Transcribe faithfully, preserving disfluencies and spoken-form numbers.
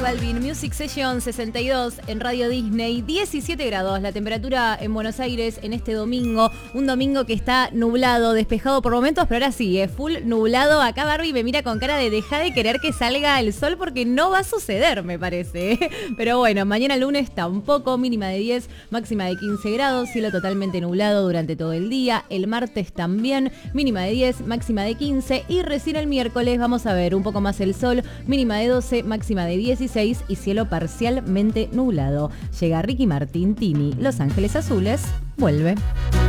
Balvin, Music Session sesenta y dos en Radio Disney, diecisiete grados la temperatura en Buenos Aires en este domingo, un domingo que está nublado, despejado por momentos, pero ahora sí, es full nublado. Acá Barbie me mira con cara de deja de querer que salga el sol porque no va a suceder, me parece. Pero bueno, mañana lunes tampoco, mínima de diez, máxima de quince grados, cielo totalmente nublado durante todo el día. El martes también, mínima de diez, máxima de quince y recién el miércoles vamos a ver un poco más el sol, mínima de doce, máxima de dieciséis y cielo parcialmente nublado. Llega Ricky Martin, Tini, Los Ángeles Azules, vuelve.